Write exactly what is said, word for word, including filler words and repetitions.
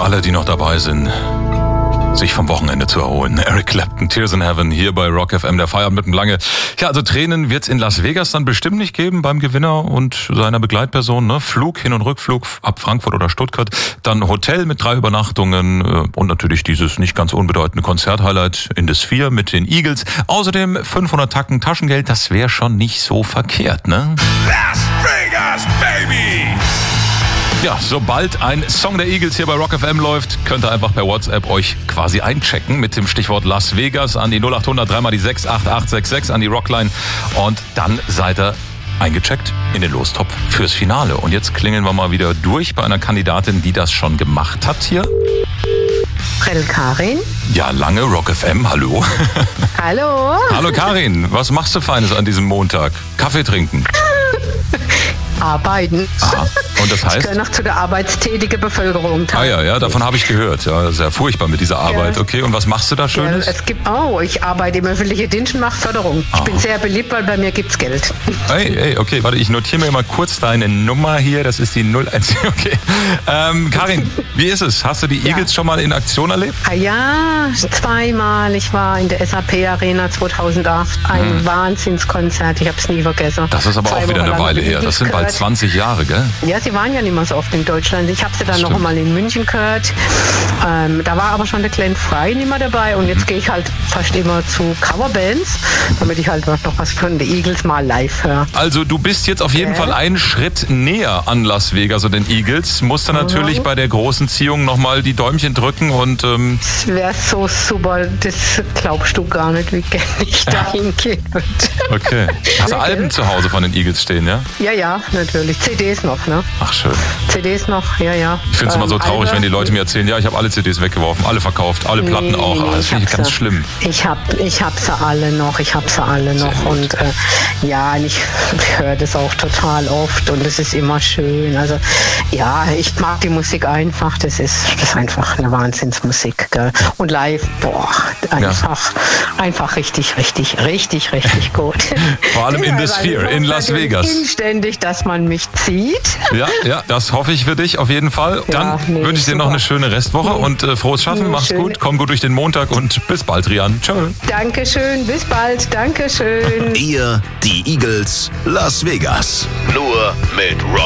alle, die noch dabei sind, sich vom Wochenende zu erholen. Eric Clapton, Tears in Heaven, hier bei Rock F M, der Feierabend mit dem Lange. Ja, also Tränen wird's in Las Vegas dann bestimmt nicht geben beim Gewinner und seiner Begleitperson. Ne? Flug, Hin- und Rückflug ab Frankfurt oder Stuttgart, dann Hotel mit drei Übernachtungen und natürlich dieses nicht ganz unbedeutende Konzerthighlight in The Sphere mit den Eagles. Außerdem fünfhundert Tacken Taschengeld, das wäre schon nicht so verkehrt, ne? Las Vegas, baby! Ja, sobald ein Song der Eagles hier bei Rock F M läuft, könnt ihr einfach per WhatsApp euch quasi einchecken mit dem Stichwort Las Vegas an die null acht hundert drei mal die sechs acht acht sechs sechs an die Rockline und dann seid ihr eingecheckt in den Lostopf fürs Finale. Und jetzt klingeln wir mal wieder durch bei einer Kandidatin, die das schon gemacht hat hier. Redel Karin. Ja, Lange, Rock F M, hallo. Hallo. Hallo Karin, was machst du Feines an diesem Montag? Kaffee trinken? Arbeiten. Aha. Und das heißt? Ich gehöre noch zu der arbeitstätigen Bevölkerung. Ah ja, ja, davon habe ich gehört. Ja, sehr furchtbar mit dieser Arbeit. Ja. Okay, und was machst du da Schönes? Ja, es gibt, oh, ich arbeite im öffentlichen Dienst und mache Förderung. Aha. Ich bin sehr beliebt, weil bei mir gibt's Geld. Hey, hey, okay, warte, ich notiere mir mal kurz deine Nummer hier. Das ist die null eins. Okay. Ähm, Karin, wie ist es? Hast du die Eagles ja. schon mal in Aktion erlebt? Ah ja, zweimal. Ich war in der S A P Arena zweitausendacht. Ein hm. Wahnsinnskonzert. Ich habe es nie vergessen. Das ist aber Zwei auch wieder Wochen eine Weile her. Das sind bald zwanzig Jahre, gell? Ja, sie waren ja nicht mehr so oft in Deutschland. Ich habe sie dann Stimmt. noch einmal in München gehört. Ähm, da war aber schon der Glenn Frey nicht mehr dabei. Und jetzt mhm. gehe ich halt fast immer zu Coverbands, damit ich halt noch was von den Eagles mal live höre. Also du bist jetzt auf jeden äh? Fall einen Schritt näher an Las Vegas und den Eagles. Musst du natürlich mhm. bei der großen Ziehung nochmal die Däumchen drücken und... Ähm das wäre so super. Das glaubst du gar nicht, wie gerne ich da hingehen würde. Okay. Hast du Alben zu Hause von den Eagles stehen, ja? Ja, ja, natürlich. C Ds noch, ne? Ach, schön. C Ds noch, ja, ja. Ich finde es ähm, immer so traurig, Albe, wenn die Leute mir erzählen, ja, ich habe alle C Ds weggeworfen, alle verkauft, alle nee, Platten auch. Ah, das finde ich ganz sie. schlimm. Ich habe ich hab sie alle noch, ich habe sie alle Sehr noch. gut. Und äh, ja, ich höre das auch total oft und es ist immer schön. Also ja, ich mag die Musik einfach, das ist, das ist einfach eine Wahnsinnsmusik. Gell? Und live, boah, einfach, ja. einfach richtig, richtig, richtig, richtig gut. Vor allem in The Sphere, in Las Vegas. Inständig, dass man mich zieht. Ja, ja, das hoffe ich für dich auf jeden Fall. Dann ja, nee, wünsche ich dir super. noch eine schöne Restwoche und äh, frohes Schaffen. Nee, Mach's schön. gut, komm gut durch den Montag und bis bald, Rian. Tschö. Dankeschön, bis bald, Dankeschön. Ihr, die Eagles, Las Vegas. Nur mit Rock